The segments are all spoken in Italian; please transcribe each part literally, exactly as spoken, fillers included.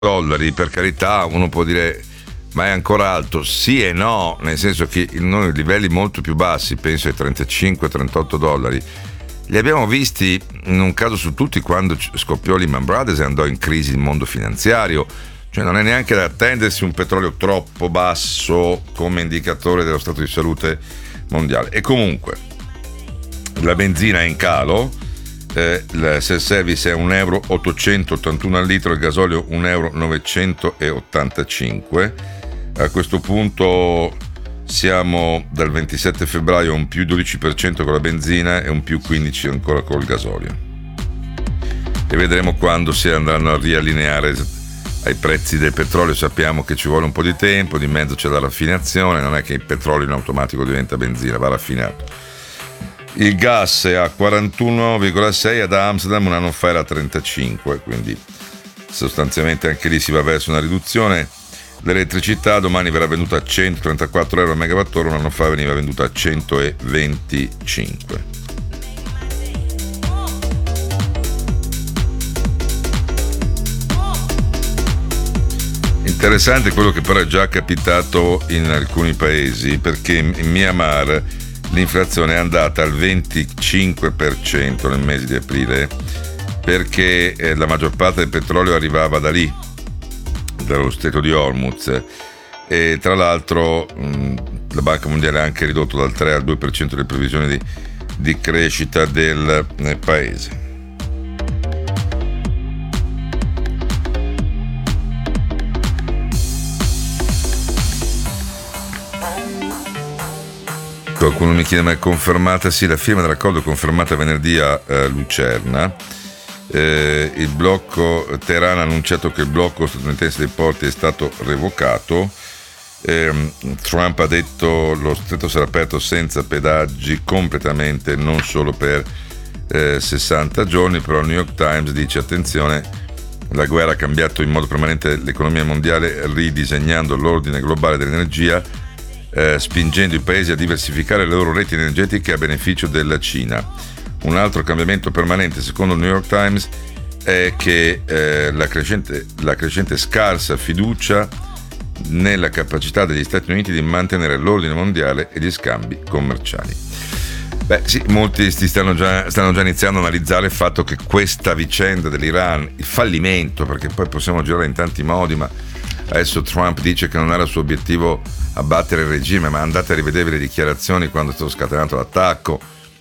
dollari, per carità, uno può dire ma è ancora alto, sì e no, nel senso che noi livelli molto più bassi, penso ai trentacinque trentotto dollari, li abbiamo visti in un caso su tutti quando scoppiò Lehman Brothers e andò in crisi il mondo finanziario. Cioè non è neanche da attendersi un petrolio troppo basso come indicatore dello stato di salute mondiale. E comunque la benzina è in calo, eh, il self-service è un euro ottocentottantuno al litro, il gasolio un euro novecentottantacinque. A questo punto siamo dal ventisette febbraio un più dodici per cento con la benzina e un più quindici per cento ancora col gasolio. E vedremo quando si andranno a riallineare ai prezzi del petrolio. Sappiamo che ci vuole un po' di tempo, di mezzo c'è la raffinazione, non è che il petrolio in automatico diventa benzina, va raffinato. Il gas è a quarantuno virgola sei, ad Amsterdam un anno fa era a trentacinque, quindi sostanzialmente anche lì si va verso una riduzione. L'elettricità domani verrà venduta a centotrentaquattro euro al megawattora, un anno fa veniva venduta a centoventicinque. Interessante quello che però è già capitato in alcuni paesi, perché in Myanmar l'inflazione è andata al venticinque per cento nel mese di aprile, perché la maggior parte del petrolio arrivava da lì, dallo stretto di Hormuz, e tra l'altro mh, la Banca Mondiale ha anche ridotto dal tre al due per cento le previsioni di, di crescita del eh, paese. Qualcuno mi chiede ma è confermata? Sì, la firma dell'accordo è confermata venerdì a eh, Lucerna. Eh, il blocco Teheran ha annunciato che il blocco statunitense dei porti è stato revocato. eh, Trump ha detto lo stretto sarà aperto senza pedaggi completamente, non solo per eh, sessanta giorni, però il New York Times dice attenzione, la guerra ha cambiato in modo permanente l'economia mondiale ridisegnando l'ordine globale dell'energia, eh, spingendo i paesi a diversificare le loro reti energetiche a beneficio della Cina. Un altro cambiamento permanente, secondo il New York Times, è che eh, la, crescente, la crescente scarsa fiducia nella capacità degli Stati Uniti di mantenere l'ordine mondiale e gli scambi commerciali. Beh sì, molti stanno già, stanno già iniziando a analizzare il fatto che questa vicenda dell'Iran, il fallimento, perché poi possiamo girare in tanti modi, ma adesso Trump dice che non era il suo obiettivo abbattere il regime, ma andate a rivedere le dichiarazioni quando è stato scatenato l'attacco,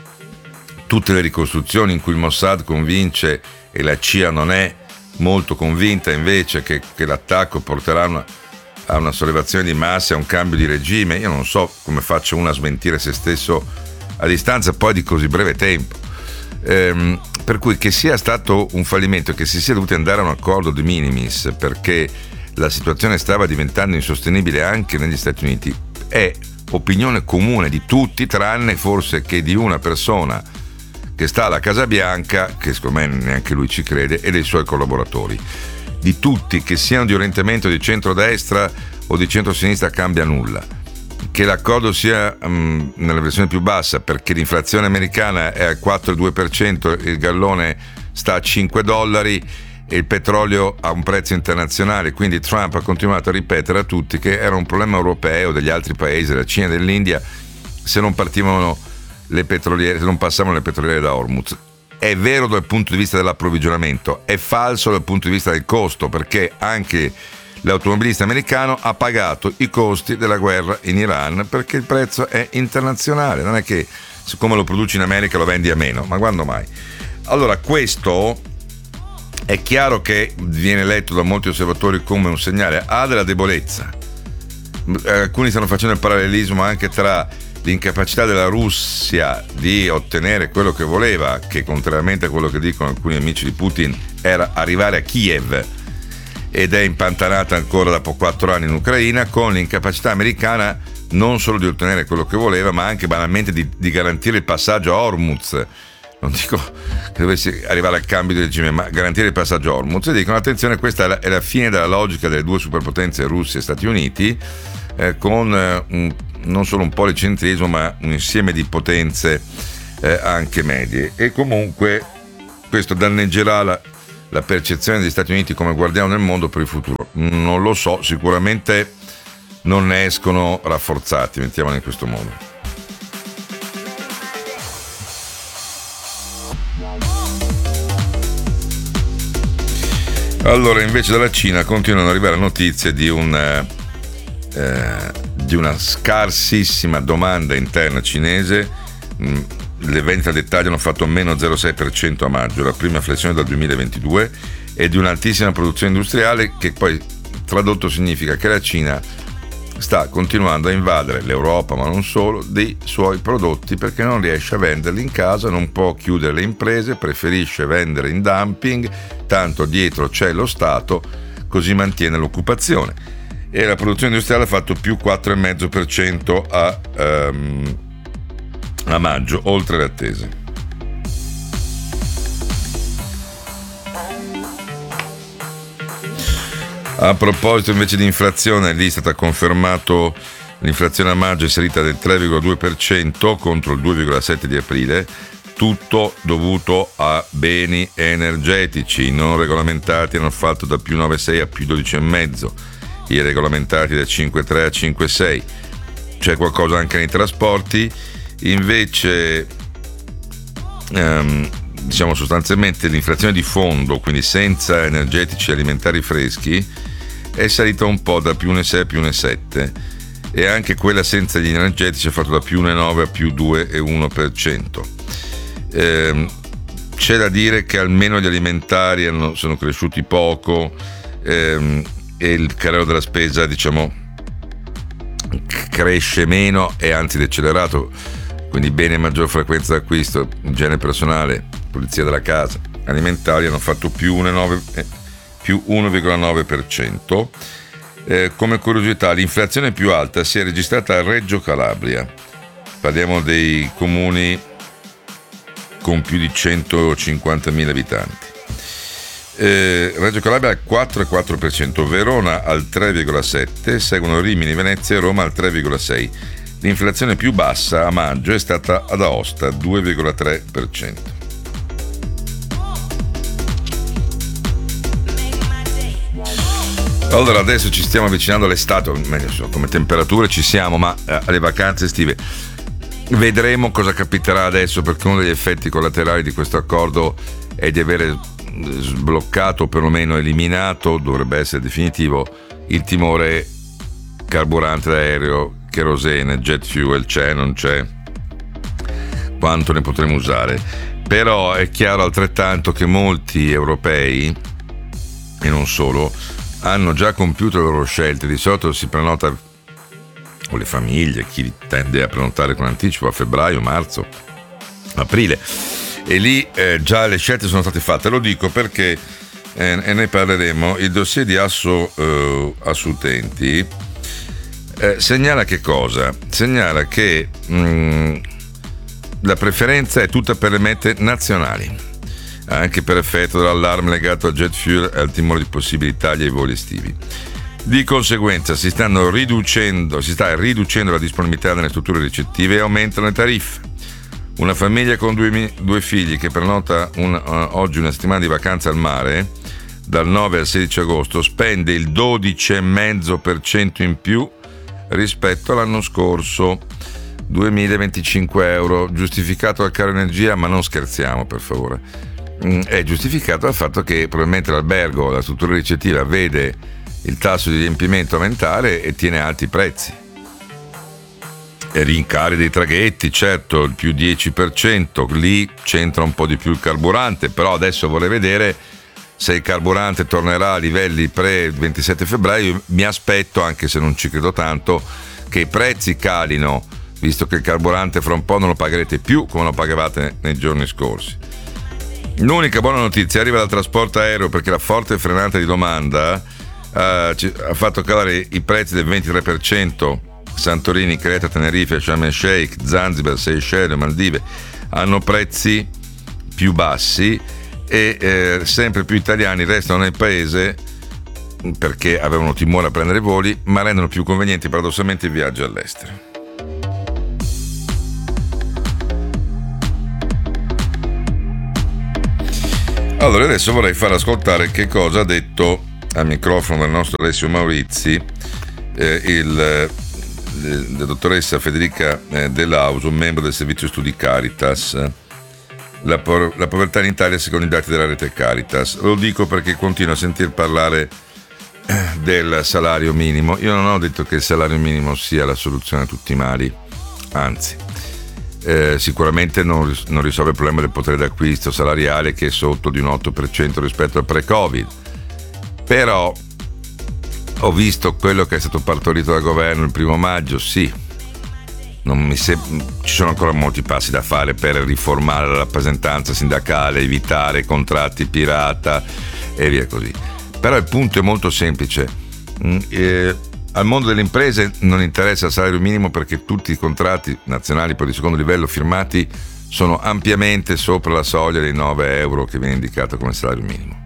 tutte le ricostruzioni in cui il Mossad convince e la C I A non è molto convinta invece che, che l'attacco porterà una, a una sollevazione di massa e a un cambio di regime. Io non so come faccia uno a smentire se stesso a distanza poi di così breve tempo. Ehm, per cui che sia stato un fallimento e che si sia dovuti andare a un accordo di minimis perché la situazione stava diventando insostenibile anche negli Stati Uniti è opinione comune di tutti, tranne forse che di una persona che sta alla Casa Bianca, che secondo me neanche lui ci crede, e dei suoi collaboratori. Di tutti, che siano di orientamento di centrodestra o di centrosinistra, cambia nulla. Che l'accordo sia um, nella versione più bassa, perché l'inflazione americana è al quattro virgola due per cento, il gallone sta a cinque dollari e il petrolio ha un prezzo internazionale, quindi Trump ha continuato a ripetere a tutti che era un problema europeo, degli altri paesi, della Cina e dell'India, se non partivano le petroliere, se non passavano le petroliere da Hormuz. È vero dal punto di vista dell'approvvigionamento, è falso dal punto di vista del costo, perché anche l'automobilista americano ha pagato i costi della guerra in Iran, perché il prezzo è internazionale, non è che siccome lo produci in America lo vendi a meno, ma quando mai? Allora questo è chiaro che viene letto da molti osservatori come un segnale A della debolezza. Alcuni stanno facendo il parallelismo anche tra l'incapacità della Russia di ottenere quello che voleva, che contrariamente a quello che dicono alcuni amici di Putin era arrivare a Kiev ed è impantanata ancora dopo quattro anni in Ucraina, con l'incapacità americana non solo di ottenere quello che voleva, ma anche banalmente di, di garantire il passaggio a Hormuz. Non dico che dovessi arrivare al cambio di regime, ma garantire il passaggio a Hormuz. E dicono attenzione, questa è la, è la fine della logica delle due superpotenze Russia e Stati Uniti, eh, con eh, un non solo un policentrismo ma un insieme di potenze eh, anche medie, e comunque questo danneggerà la, la percezione degli Stati Uniti come guardiano del mondo per il futuro? Non lo so, sicuramente non ne escono rafforzati, mettiamola in questo modo. Allora, invece dalla Cina continuano ad arrivare notizie di un eh, di una scarsissima domanda interna cinese. Mm, le vendite al dettaglio hanno fatto meno zero virgola sei per cento a maggio, la prima flessione dal duemilaventidue, e di un'altissima produzione industriale, che poi tradotto significa che la Cina sta continuando a invadere l'Europa, ma non solo, dei suoi prodotti, perché non riesce a venderli in casa, non può chiudere le imprese, preferisce vendere in dumping, tanto dietro c'è lo Stato, così mantiene l'occupazione. E la produzione industriale ha fatto più quattro virgola cinque per cento a, um, a maggio, oltre le attese. A proposito invece di inflazione, lì è stata confermato l'inflazione a maggio è salita del tre virgola due per cento contro il due virgola sette per cento di aprile, tutto dovuto a beni energetici non regolamentati, hanno fatto da più nove virgola sei a più dodici virgola cinque, i regolamentati da cinque virgola tre a cinque virgola sei. C'è qualcosa anche nei trasporti, invece ehm, diciamo sostanzialmente l'inflazione di fondo, quindi senza energetici e alimentari freschi, è salita un po' da più uno virgola sei a più uno virgola sette, e anche quella senza gli energetici ha fatto da più uno virgola nove a più due virgola uno per cento. Eh, c'è da dire che almeno gli alimentari hanno, sono cresciuti poco, ehm, e il carrello della spesa, diciamo, cresce meno e anzi decelerato, quindi beni a maggior frequenza d'acquisto, igiene personale, pulizia della casa, alimentari hanno fatto più uno virgola nove per cento. Eh, come curiosità, l'inflazione più alta si è registrata a Reggio Calabria, parliamo dei comuni con più di centocinquantamila abitanti. Eh, Reggio Calabria al quattro virgola quattro per cento, Verona al tre virgola sette per cento, seguono Rimini, Venezia e Roma al tre virgola sei per cento. L'inflazione più bassa a maggio è stata ad Aosta, due virgola tre per cento. Allora, adesso ci stiamo avvicinando all'estate, meglio, come temperature ci siamo, ma eh, alle vacanze estive. Vedremo cosa capiterà adesso, perché uno degli effetti collaterali di questo accordo è di avere sbloccato, o perlomeno eliminato, dovrebbe essere definitivo, il timore carburante d'aereo, kerosene, jet fuel, c'è, non c'è, quanto ne potremo usare. Però è chiaro altrettanto che molti europei, e non solo, hanno già compiuto le loro scelte. Di solito si prenota, o le famiglie, chi tende a prenotare con anticipo a febbraio, marzo, aprile, e lì eh, già le scelte sono state fatte. Lo dico perché, eh, e ne parleremo, il dossier di Asso, eh, Asutenti eh, segnala che cosa? Segnala che mh, la preferenza è tutta per le mete nazionali, anche per effetto dell'allarme legato al jet fuel e al timore di possibili tagli ai voli estivi. Di conseguenza si stanno riducendo, si sta riducendo la disponibilità nelle strutture ricettive e aumentano le tariffe. Una famiglia con due, due figli che prenota un, uh, oggi una settimana di vacanza al mare, dal nove al sedici agosto, spende il dodici virgola cinque per cento in più rispetto all'anno scorso, duemilaventicinque euro, giustificato dal caro energia, ma non scherziamo per favore. È giustificato dal fatto che probabilmente l'albergo, la struttura ricettiva, vede il tasso di riempimento aumentare e tiene alti i prezzi. E rincari dei traghetti, certo, il più dieci per cento, lì c'entra un po' di più il carburante, però adesso vorrei vedere se il carburante tornerà a livelli pre-ventisette febbraio. Mi aspetto, anche se non ci credo tanto, che i prezzi calino, visto che il carburante fra un po' non lo pagherete più come lo pagavate nei giorni scorsi. L'unica buona notizia arriva dal trasporto aereo, perché la forte frenata di domanda uh, ha fatto calare i prezzi del ventitré per cento. Santorini, Creta, Tenerife, Sharm el Sheikh, Zanzibar, Seychelles, Maldive hanno prezzi più bassi, e eh, sempre più italiani restano nel paese perché avevano timore a prendere voli, ma rendono più convenienti paradossalmente i viaggi all'estero. Allora, adesso vorrei far ascoltare che cosa ha detto al microfono del nostro Alessio Maurizi eh, il, eh, la dottoressa Federica eh, De Lauso, membro del servizio studi Caritas. La, por- la povertà in Italia secondo i dati della rete Caritas. Lo dico perché continuo a sentir parlare del salario minimo. Io non ho detto che il salario minimo sia la soluzione a tutti i mali, anzi eh, sicuramente non, ris- non risolve il problema del potere d'acquisto salariale, che è sotto di un otto per cento rispetto al pre-Covid. Però ho visto quello che è stato partorito dal governo il primo maggio. Sì, non mi se- ci sono ancora molti passi da fare per riformare la rappresentanza sindacale, evitare contratti pirata e via così. Però il punto è molto semplice. Mm, eh, al mondo delle imprese non interessa il salario minimo, perché tutti i contratti nazionali poi di secondo livello firmati sono ampiamente sopra la soglia dei nove euro che viene indicata come salario minimo.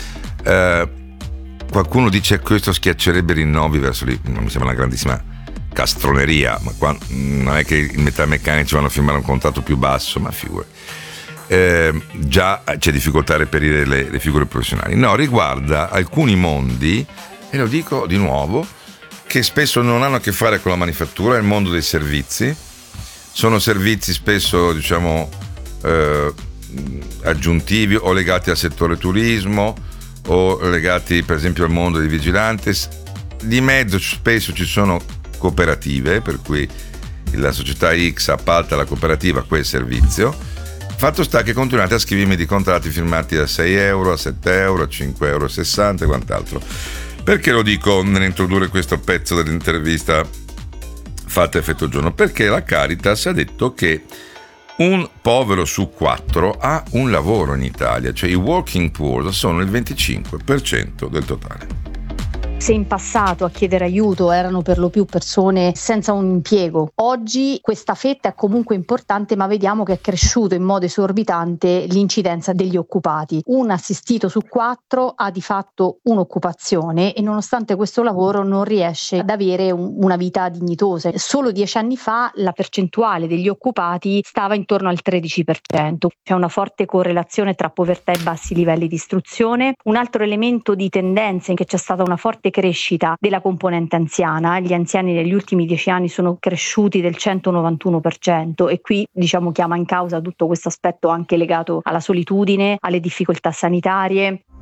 Eh, qualcuno dice che questo schiaccerebbe i rinnovi verso lì. Non mi sembra una grandissima castroneria, ma qua, non è che i metalmeccanici vanno a firmare un contratto più basso, ma figure. Eh, già c'è difficoltà a reperire le, le figure professionali. No, riguarda alcuni mondi, e lo dico di nuovo, che spesso non hanno a che fare con la manifattura. È il mondo dei servizi. Sono servizi spesso, diciamo, eh, aggiuntivi o legati al settore turismo o legati per esempio al mondo dei vigilantes. Di mezzo spesso ci sono cooperative, per cui la società X appalta alla cooperativa quel servizio. Fatto sta che continuate a scrivermi di contratti firmati a sei euro, a sette euro, a cinque euro e sessanta e quant'altro. Perché lo dico nell'introdurre questo pezzo dell'intervista fatta a effetto giorno? Perché la Caritas ha detto che un povero su quattro ha un lavoro in Italia, cioè i working poor sono il venticinque per cento del totale. Se in passato a chiedere aiuto erano per lo più persone senza un impiego, oggi questa fetta è comunque importante, ma vediamo che è cresciuto in modo esorbitante l'incidenza degli occupati. Un assistito su quattro ha di fatto un'occupazione e nonostante questo lavoro non riesce ad avere un, una vita dignitosa. Solo dieci anni fa la percentuale degli occupati stava intorno al tredici per cento. C'è una forte correlazione tra povertà e bassi livelli di istruzione. Un altro elemento di tendenza in che c'è stata una forte crescita della componente anziana. Gli anziani negli ultimi dieci anni sono cresciuti del centonovantuno per cento e qui diciamo chiama in causa tutto questo aspetto anche legato alla solitudine, alle difficoltà sanitarie.